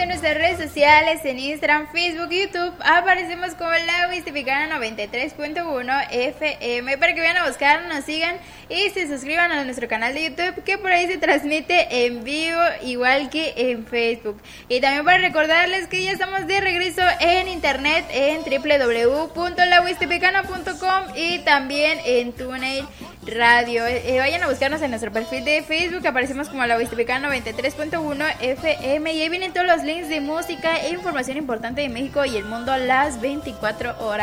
en nuestras redes sociales, en Instagram, Facebook, YouTube. Aparecemos como La Huistepecana 93.1 FM para que vayan a buscar, nos sigan y se suscriban a nuestro canal de YouTube, que por ahí se transmite en vivo, igual que en Facebook. Y también para recordarles que ya estamos de regreso en internet en www.lahuistepecana.com y también en TuneIn Radio. Vayan a buscarnos en nuestro perfil de Facebook, aparecemos como La Huistepecana 93.1 FM y ahí vienen todos los links de música e información importante de México y el mundo a las 24 horas.